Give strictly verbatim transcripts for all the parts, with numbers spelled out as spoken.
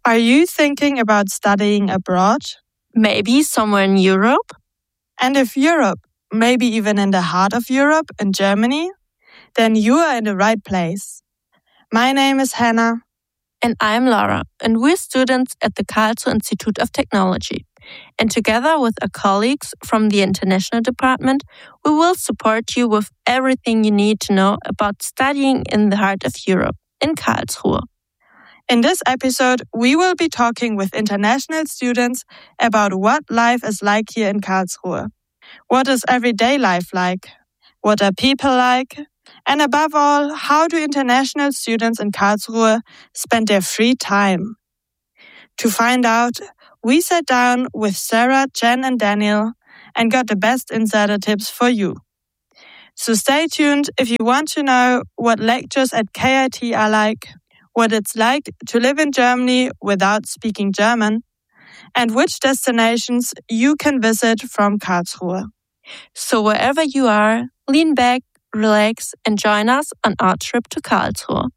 Are you thinking about studying abroad? Maybe somewhere in Europe? And if Europe, maybe even in the heart of Europe, in Germany, then you are in the right place. My name is Hannah. And I'm Laura, and we're students at the Karlsruhe Institute of Technology. And together with our colleagues from the International Department, we will support you with everything you need to know about studying in the heart of Europe, in Karlsruhe. In this episode, we will be talking with international students about what life is like here in Karlsruhe. What is everyday life like? What are people like? And above all, how do international students in Karlsruhe spend their free time? To find out, we sat down with Sarah, Jen, and Daniel and got the best insider tips for you. So stay tuned if you want to know what lectures at K I T are like, what it's like to live in Germany without speaking German, and which destinations you can visit from Karlsruhe. So wherever you are, lean back, relax, and join us on our trip to Karlsruhe.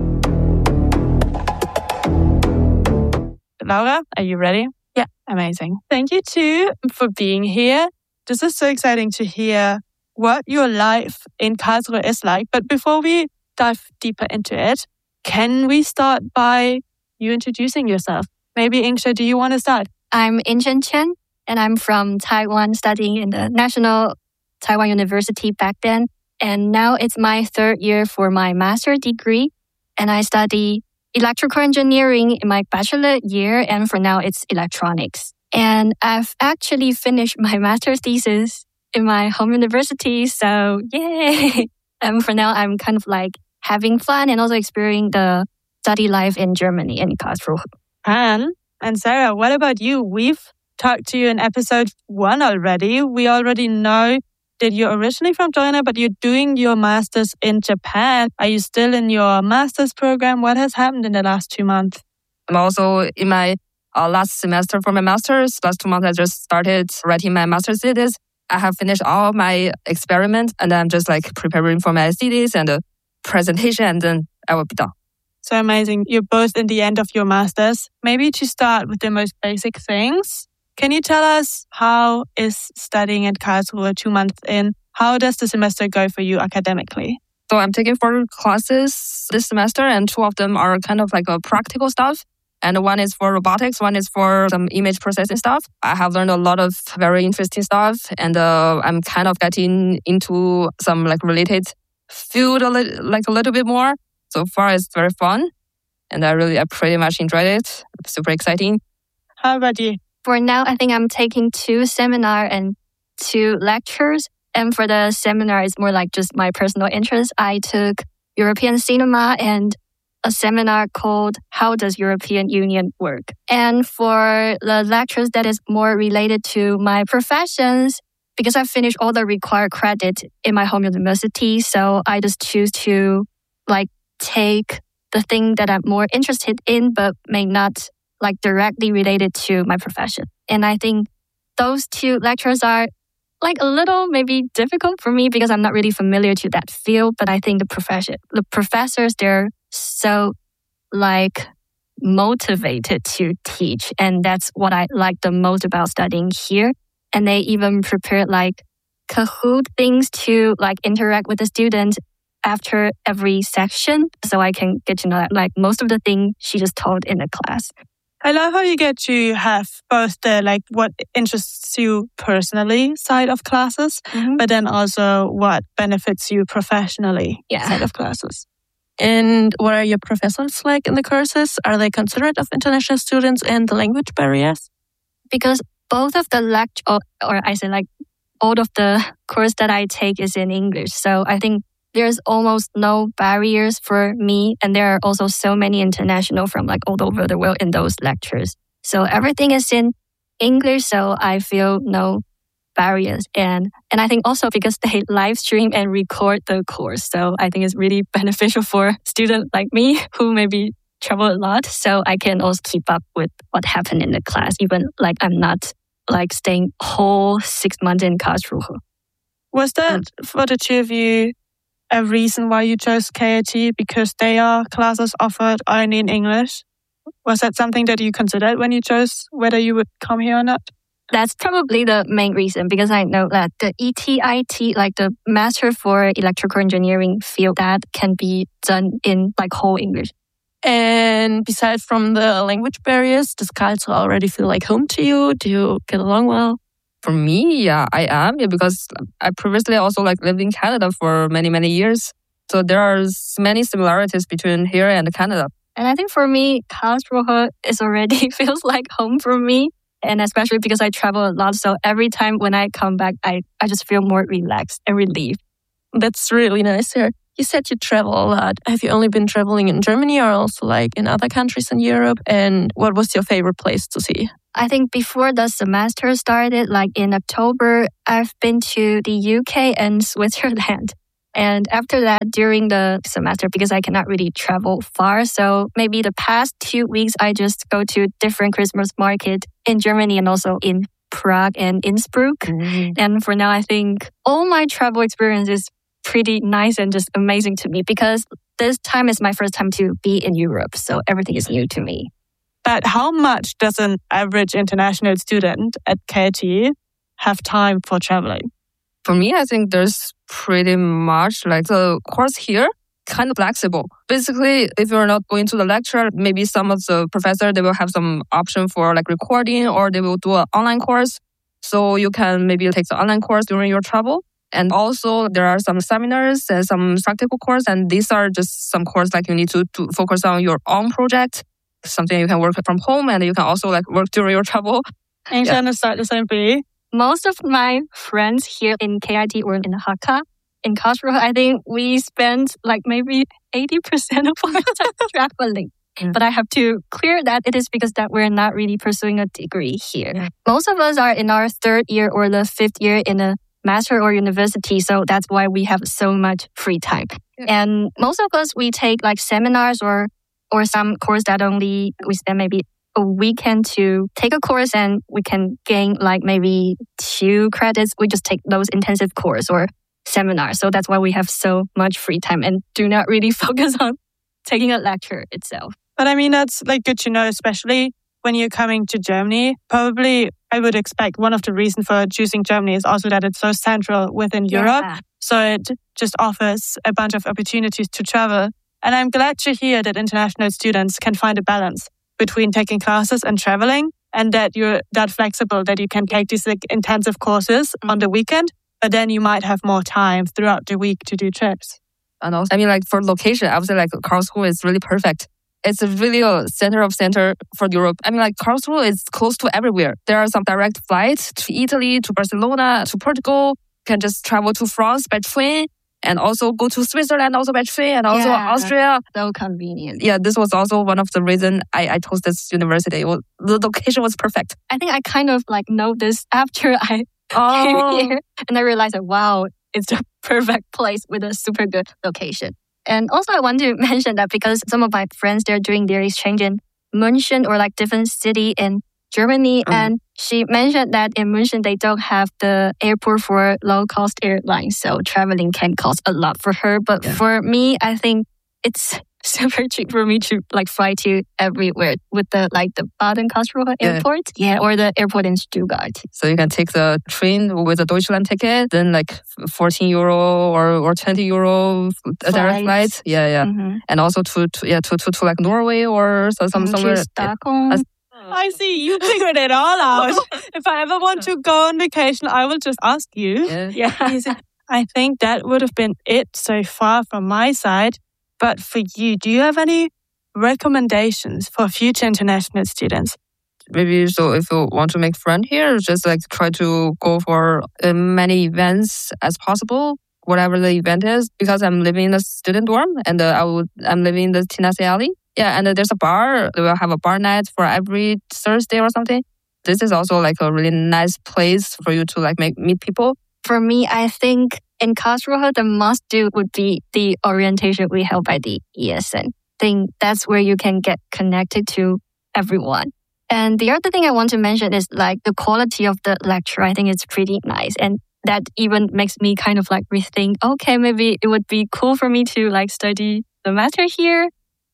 Laura, are you ready? Yeah. Amazing. Thank you too for being here. This is so exciting to hear what your life in Karlsruhe is like. But before we dive deeper into it, can we start by you introducing yourself? Maybe Ingsha, do you want to start? I'm Ingsha Chen, and I'm from Taiwan, studying in the National Taiwan University back then. And now it's my third year for my master's degree. And I study electrical engineering in my bachelor year. And for now, it's electronics. And I've actually finished my master's thesis in my home university. So yay! And for now, I'm kind of like having fun and also experiencing the study life in Germany in Karlsruhe. And, and Sarah, what about you? We've talked to you in episode one already. We already know that you're originally from China, but you're doing your master's in Japan. Are you still in your master's program? What has happened in the last two months? I'm also in my uh, last semester for my master's. Last two months, I just started writing my master's thesis. I have finished all my experiments, and I'm just like preparing for my thesis and the presentation, and then I will be done. So amazing. You're both in the end of your master's. Maybe to start with the most basic things, can you tell us how is studying at Karlsruhe two months in? How does the semester go for you academically? So I'm taking four classes this semester, and two of them are kind of like a practical stuff. And one is for robotics, one is for some image processing stuff. I have learned a lot of very interesting stuff, and uh, I'm kind of getting into some like related field a li- like a little bit more. So far, it's very fun, and I really, I pretty much enjoyed it. Super exciting. How about you? For now, I think I'm taking two seminars and two lectures. And for the seminar, it's more like just my personal interest. I took European cinema and a seminar called How Does European Union Work? And for the lectures that is more related to my professions, because I finished all the required credit in my home university, so I just choose to like take the thing that I'm more interested in, but may not like directly related to my profession. And I think those two lectures are like a little maybe difficult for me because I'm not really familiar to that field. But I think the profession, the professors, they're so like motivated to teach. And that's what I like the most about studying here. And they even prepared like Kahoot things to like interact with the students after every section. So I can get to know like most of the things she just taught in the class. I love how you get to have both the like what interests you personally side of classes, mm-hmm. but then also what benefits you professionally yeah. side of classes. And what are your professors like in the courses? Are they considerate of international students and the language barriers? Because both of the lecture, or, or I say like all of the course that I take is in English. So I think there's almost no barriers for me. And there are also so many international from like all over the world in those lectures. So everything is in English. So I feel no barriers. And and I think also because they live stream and record the course. So I think it's really beneficial for students like me who maybe travel a lot. So I can also keep up with what happened in the class, even like I'm not like staying whole six months in Karlsruhe. Was that for the two of you a reason why you chose K I T? Because they are classes offered only in English? Was that something that you considered when you chose whether you would come here or not? That's probably the main reason, because I know that the E T I T, like the Master for Electrical Engineering field, that can be done in like whole English. And besides from the language barriers, does Karlsruhe already feel like home to you? Do you get along well? For me, yeah, I am, yeah, because I previously also like lived in Canada for many, many years. So there are many similarities between here and Canada. And I think for me, Karlsruhe is already feels like home for me. And especially because I travel a lot. So every time when I come back, I, I just feel more relaxed and relieved. That's really nice here. You said you travel a lot. Have you only been traveling in Germany or also like in other countries in Europe? And what was your favorite place to see? I think before the semester started, like in October, I've been to the U K and Switzerland. And after that, during the semester, because I cannot really travel far, so maybe the past two weeks, I just go to different Christmas market in Germany and also in Prague and Innsbruck. Mm-hmm. And for now, I think all my travel experience is pretty nice and just amazing to me, because this time is my first time to be in Europe. So everything is new to me. But how much does an average international student at K T have time for traveling? For me, I think there's pretty much like the course here, kind of flexible. Basically, if you're not going to the lecture, maybe some of the professors, they will have some option for like recording, or they will do an online course. So you can maybe take the online course during your travel. And also there are some seminars and some practical course. And these are just some course like you need to, to focus on your own project, something you can work from home, and you can also like work during your travel. And yeah. Is that the same for you? Most of my friends here in K I T or in Hakka, in Karlsruhe, I think we spend like maybe eighty percent of our time traveling. Yeah. But I have to clear that it is because that we're not really pursuing a degree here. Yeah. Most of us are in our third year or the fifth year in a master or university. So that's why we have so much free time. Yeah. And most of us, we take like seminars or or some course that only we spend maybe a weekend to take a course, and we can gain like maybe two credits. We just take those intensive course or seminars. So that's why we have so much free time and do not really focus on taking a lecture itself. But I mean, that's like good to know, especially when you're coming to Germany. Probably I would expect one of the reasons for choosing Germany is also that it's so central within yeah. Europe. So it just offers a bunch of opportunities to travel. And I'm glad to hear that international students can find a balance between taking classes and traveling, and that you're that flexible that you can take these like intensive courses mm-hmm. on the weekend, but then you might have more time throughout the week to do trips. And also, I mean, like for location, I would say like Karlsruhe is really perfect. It's really a center of center for Europe. I mean, like Karlsruhe is close to everywhere. There are some direct flights to Italy, to Barcelona, to Portugal. You can just travel to France by train. And also go to Switzerland also by train, and also yeah, Austria. So convenient. Yeah, this was also one of the reasons I, I chose this university. Well, the location was perfect. I think I kind of like know this after I oh. came here. And I realized that, wow, it's the perfect place with a super good location. And also I want to mention that because some of my friends, they're doing their exchange in München or like different city in Germany. Mm. And she mentioned that in München, they don't have the airport for low-cost airlines. So traveling can cost a lot for her. But yeah. for me, I think it's super cheap for me to like fly to everywhere with the like the Baden-Karlsruhe yeah. airport. Yeah, or the airport in Stuttgart. So you can take the train with a Deutschland ticket, then like fourteen euro or, or twenty euro a direct flight. Yeah, yeah. Mm-hmm. And also to, to yeah to, to, to like Norway or so, some mm, somewhere. To Stockholm. Yeah. I see, you figured it all out. If I ever want to go on vacation, I will just ask you. Yeah. yeah. I think that would have been it so far from my side. But for you, do you have any recommendations for future international students? Maybe so if you want to make friends here, just like try to go for as many events as possible, whatever the event is. Because I'm living in a student dorm and uh, I would, I'm living in the Tinashe Alley. Yeah, and uh, there's a bar. They will have a bar night for every Thursday or something. This is also like a really nice place for you to like make meet people. For me, I think in Karlsruhe, the must-do would be the orientation we held by the E S N. I think that's where you can get connected to everyone. And the other thing I want to mention is like the quality of the lecture. I think it's pretty nice. And that even makes me kind of like rethink, okay, maybe it would be cool for me to like study the master here.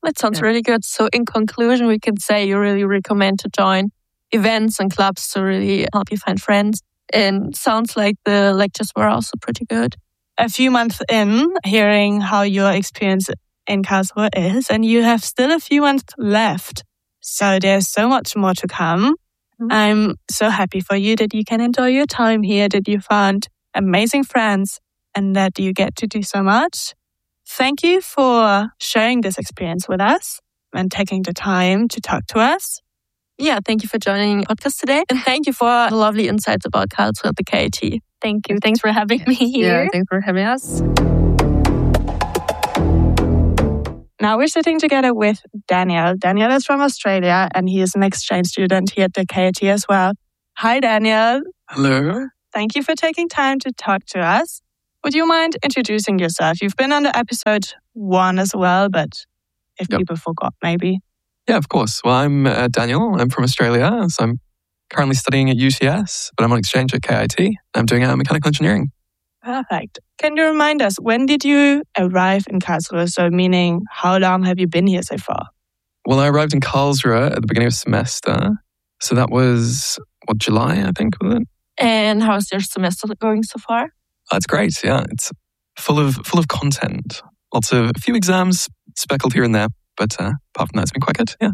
That sounds Yeah. really good. So in conclusion, we can say you really recommend to join events and clubs to really help you find friends. And sounds like the lectures were also pretty good. A few months in, hearing how your experience in Karlsruhe is, and you have still a few months left. So there's so much more to come. Mhm. I'm so happy for you that you can enjoy your time here, that you found amazing friends, and that you get to do so much. Thank you for sharing this experience with us and taking the time to talk to us. Yeah, thank you for joining the podcast today. And thank you for the lovely insights about Karlsruhe at the K I T. Thank you. Thanks for having me Yeah, here. thanks for having us. Now we're sitting together with Daniel. Daniel is from Australia and he is an exchange student here at the K I T as well. Hi, Daniel. Hello. Thank you for taking time to talk to us. Would you mind introducing yourself? You've been on the episode one as well, but if Yep. people forgot, maybe. Yeah, of course. Well, I'm uh, Daniel. I'm from Australia. So I'm currently studying at U T S, but I'm on exchange at K I T. I'm doing uh, mechanical engineering. Perfect. Can you remind us, when did you arrive in Karlsruhe? So meaning, how long have you been here so far? Well, I arrived in Karlsruhe at the beginning of semester. So that was, what, July, I think, was it? And how's your semester going so far? Oh, it's great. Yeah, it's full of full of content. Lots of, a few exams speckled here and there. But uh, apart from that, it's been quite good. Yeah.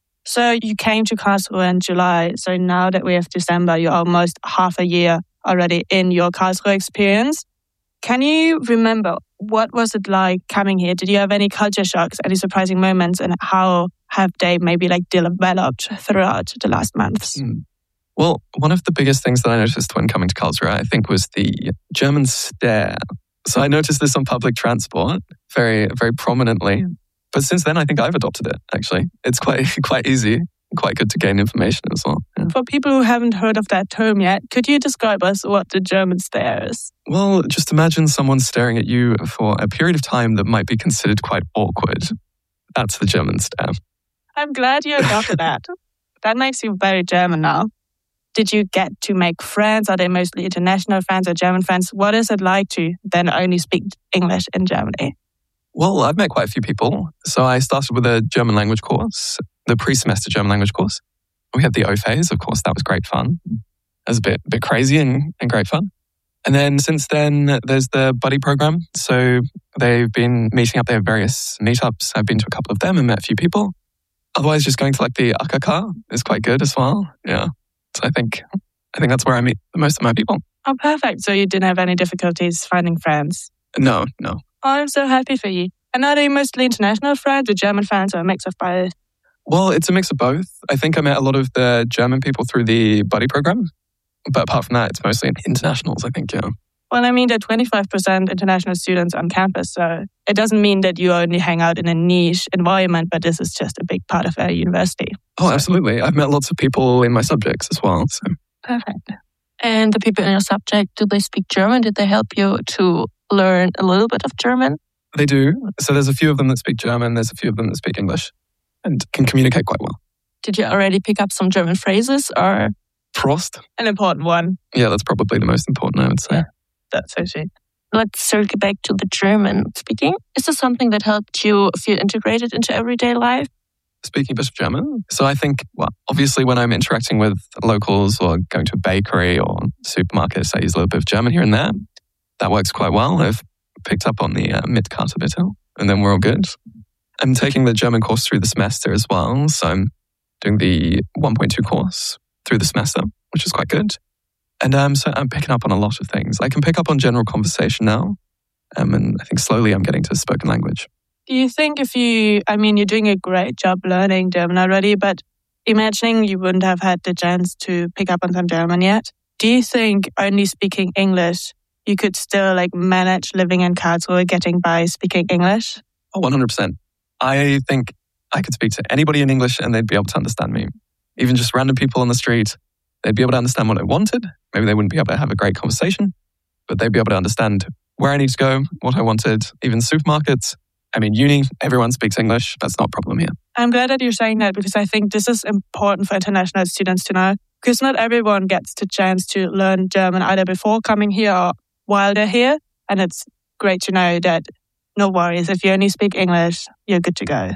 So you came to Karlsruhe in July. So now that we have December, you're almost half a year already in your Karlsruhe experience. Can you remember, what was it like coming here? Did you have any culture shocks, any surprising moments, and how have they maybe like developed throughout the last months? Mm. Well, one of the biggest things that I noticed when coming to Karlsruhe, I think, was the German stare. So I noticed this on public transport very, very prominently. But since then, I think I've adopted it, actually. It's quite quite easy, quite good to gain information as well. Yeah. For people who haven't heard of that term yet, could you describe us what the German stare is? Well, just imagine someone staring at you for a period of time that might be considered quite awkward. That's the German stare. I'm glad you adopted that. That makes you very German now. Did you get to make friends? Are they mostly international friends or German friends? What is it like to then only speak English in Germany? Well, I've met quite a few people. So I started with a German language course, the pre-semester German language course. We had the O phase, of course, that was great fun. It was a bit, bit crazy and, and great fun. And then since then, there's the buddy program. So they've been meeting up. They have various meetups. I've been to a couple of them and met a few people. Otherwise, just going to like the A K K is quite good as well. Yeah. So I think I think that's where I meet the most of my people. Oh, perfect. So you didn't have any difficulties finding friends? No, no. Oh, I'm so happy for you. And are they mostly international friends or German friends or a mix of both? Well, it's a mix of both. I think I met a lot of the German people through the buddy program. But apart from that, it's mostly internationals, I think, yeah. Well, I mean, there are twenty-five percent international students on campus, so it doesn't mean that you only hang out in a niche environment, but this is just a big part of our university. Oh, absolutely. I've met lots of people in my subjects as well. So. Perfect. And the people in your subject, do they speak German? Did they help you to learn a little bit of German? They do. So there's a few of them that speak German. There's a few of them that speak English and can communicate quite well. Did you already pick up some German phrases or? Prost. An important one. Yeah, that's probably the most important, I would say. Yeah. That's so sweet. Let's circle back to the German speaking. Is this something that helped you feel integrated into everyday life? Speaking a bit of German. So I think, well, obviously when I'm interacting with locals or going to a bakery or supermarkets, I use a little bit of German here and there. That works quite well. I've picked up on the uh, Mitkarte bitte, and then we're all good. I'm taking the German course through the semester as well. So I'm doing the one point two course through the semester, which is quite good. And um, so I'm picking up on a lot of things. I can pick up on general conversation now. Um, and I think slowly I'm getting to spoken language. Do you think if you, I mean, you're doing a great job learning German already, but imagining you wouldn't have had the chance to pick up on some German yet, do you think only speaking English, you could still like manage living in Karlsruhe, getting by speaking English? Oh, one hundred percent. I think I could speak to anybody in English and they'd be able to understand me. Even just random people on the street, they'd be able to understand what I wanted. Maybe they wouldn't be able to have a great conversation, but they'd be able to understand where I need to go, what I wanted. Even supermarkets. I mean, uni, everyone speaks English. That's not a problem here. I'm glad that you're saying that because I think this is important for international students to know because not everyone gets the chance to learn German either before coming here or while they're here. And it's great to know that no worries. If you only speak English, you're good to go.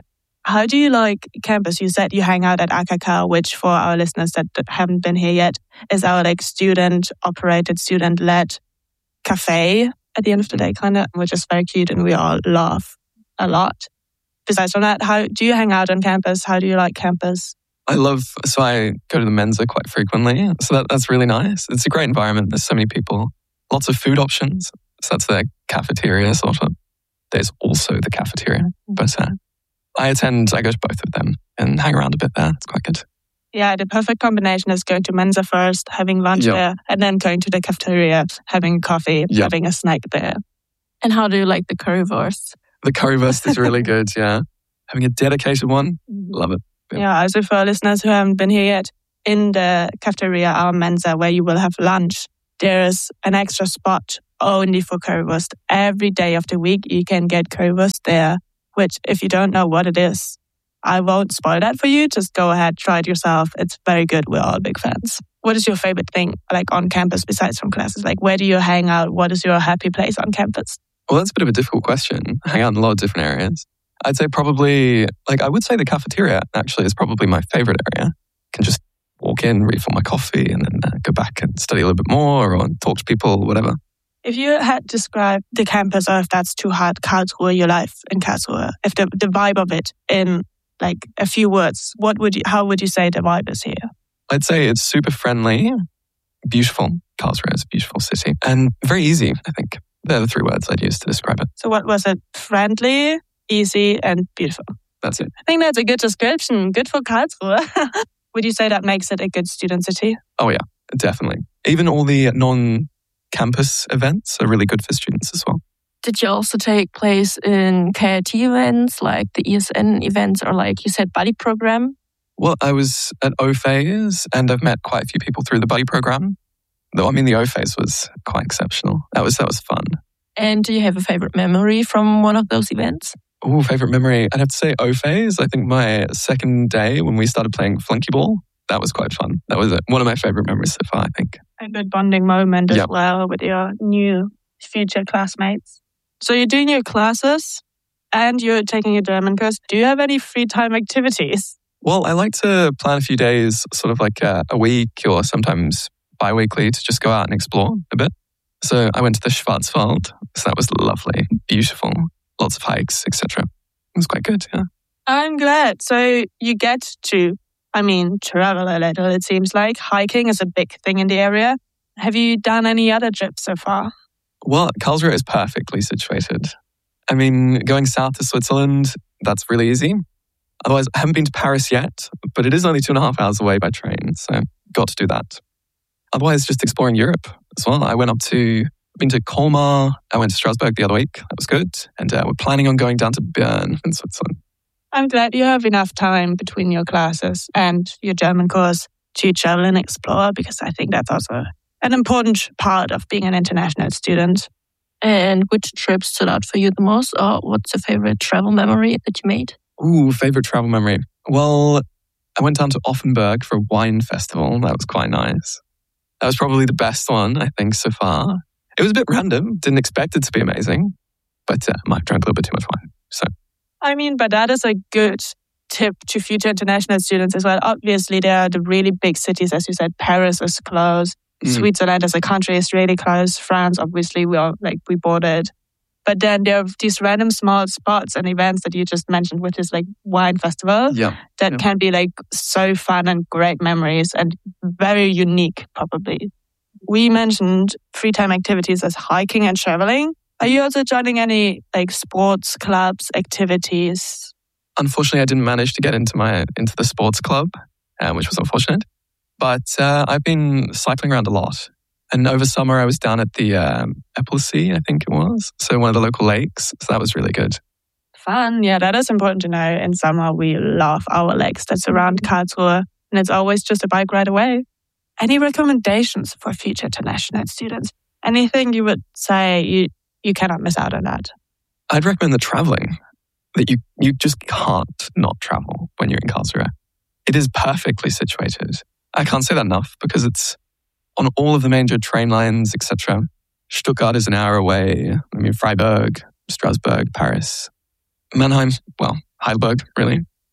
How do you like campus? You said you hang out at A K K, which for our listeners that haven't been here yet, is our like student-operated, student-led cafe at the end of the day, kind of, which is very cute and we all laugh a lot. Besides from that, how do you hang out on campus? How do you like campus? I love, so I go to the Mensa quite frequently. So that, that's really nice. It's a great environment. There's so many people, lots of food options. So that's the cafeteria sort of. There's also the cafeteria, but uh, I attend, I go to both of them and hang around a bit there. It's quite good. Yeah, the perfect combination is going to Mensa first, having lunch Yep. there, and then going to the cafeteria, having coffee, Yep. having a snack there. And how do you like the currywurst? The currywurst is really good, yeah. Having a dedicated one, love it. Yeah. Yeah, also for our listeners who haven't been here yet, in the cafeteria, our Mensa, where you will have lunch, there is an extra spot only for currywurst. Every day of the week, you can get currywurst there, which if you don't know what it is, I won't spoil that for you. Just go ahead, try it yourself. It's very good. We're all big fans. What is your favorite thing like on campus besides from classes? Like where do you hang out? What is your happy place on campus? Well, that's a bit of a difficult question. I hang out in a lot of different areas. I'd say probably, like I would say the cafeteria actually is probably my favorite area. Can just walk in, refill my coffee and then uh, go back and study a little bit more or talk to people, whatever. If you had described the campus, or if that's too hard, Karlsruhe, your life in Karlsruhe, if the, the vibe of it in like a few words, what would you, how would you say the vibe is here? I'd say it's super friendly, beautiful. Karlsruhe is a beautiful city and very easy, I think. They're the three words I'd use to describe it. So what was it? Friendly, easy, and beautiful. That's it. I think that's a good description. Good for Karlsruhe. Would you say that makes it a good student city? Oh yeah, definitely. Even all the non-campus events are really good for students as well. Did you also take place in K I T events like the E S N events or like you said, buddy program? Well, I was at O-Phase and I've met quite a few people through the buddy program. Though, I mean, the O-Phase was quite exceptional. That was that was fun. And do you have a favorite memory from one of those events? Oh, favorite memory. I'd have to say O-Phase. I think my second day when we started playing flunkyball, that was quite fun. That was one of my favorite memories so far, I think. A good bonding moment as Yep. well with your new future classmates. So you're doing your classes and you're taking a German course. Do you have any free time activities? Well, I like to plan a few days, sort of like uh, a week or sometimes bi-weekly to just go out and explore a bit. So I went to the Schwarzwald. So that was lovely, beautiful, lots of hikes, et cetera. It was quite good, yeah. I'm glad. So you get to, I mean, travel a little, it seems like. Hiking is a big thing in the area. Have you done any other trips so far? Well, Karlsruhe is perfectly situated. I mean, going south to Switzerland, that's really easy. Otherwise, I haven't been to Paris yet, but it is only two and a half hours away by train, so got to do that. Otherwise, just exploring Europe as well. I went up to, been to Colmar, I went to Strasbourg the other week, that was good. And uh, we're planning on going down to Bern in Switzerland. I'm glad you have enough time between your classes and your German course to travel and explore, because I think that's also an important part of being an international student. And which trip stood out for you the most? Or what's your favorite travel memory that you made? Ooh, favorite travel memory. Well, I went down to Offenburg for a wine festival. That was quite nice. That was probably the best one, I think, so far. It was a bit random. Didn't expect it to be amazing. But uh, I might have drank a little bit too much wine. So, I mean, but that is a good tip to future international students as well. Obviously, there are the really big cities, as you said. Paris is close. Mm. Switzerland as a country is really close. France, obviously, we are like we bordered. But then there are these random small spots and events that you just mentioned, which is like wine festival, yeah. that yeah. can be like so fun and great memories and very unique, probably. We mentioned free time activities as hiking and traveling. Are you also joining any like sports clubs, activities? Unfortunately, I didn't manage to get into my into the sports club, um, which was unfortunate. But uh, I've been cycling around a lot. And over summer, I was down at the um, Eppelsee, I think it was. So one of the local lakes. So that was really good. Fun. Yeah, that is important to know. In summer, we love our lakes that surround Karlsruhe. And it's always just a bike ride away. Any recommendations for future international students? Anything you would say you, you cannot miss out on that? I'd recommend the traveling. That you, you just can't not travel when you're in Karlsruhe. It is perfectly situated. I can't say that enough because it's on all of the major train lines, et cetera. Stuttgart is an hour away. I mean, Freiburg, Strasbourg, Paris. Mannheim, well, Heidelberg, really.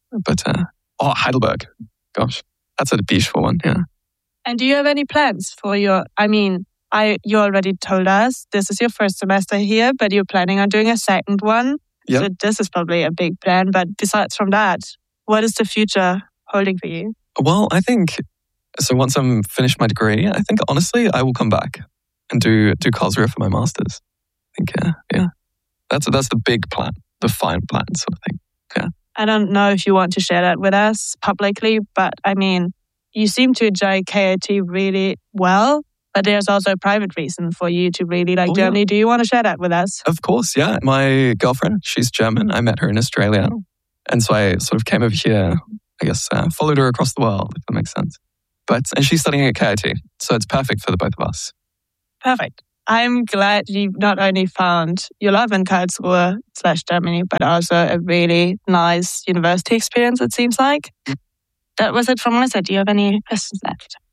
But, uh, oh, Heidelberg. Gosh, that's a beautiful one, yeah. And do you have any plans for your, I mean, I you already told us this is your first semester here, but you're planning on doing a second one. Yep. So this is probably a big plan. But besides from that, what is the future holding for you? Well, I think, so once I'm finished my degree, I think honestly, I will come back and do do Karlsruhe for my master's. I think, yeah, yeah. That's, that's the big plan, the fine plan sort of thing. Yeah. I don't know if you want to share that with us publicly, but I mean, you seem to enjoy K I T really well, but there's also a private reason for you to really like Oh, Germany. yeah. Do you want to share that with us? Of course, yeah. My girlfriend, she's German. I met her in Australia. And so I sort of came over here, I guess, uh, followed her across the world, if that makes sense. But, and she's studying at K I T, so it's perfect for the both of us. Perfect. I'm glad you not only found your love in Karlsruhe slash Germany, but also a really nice university experience, it seems like. That was it from my side. Do you have any questions left?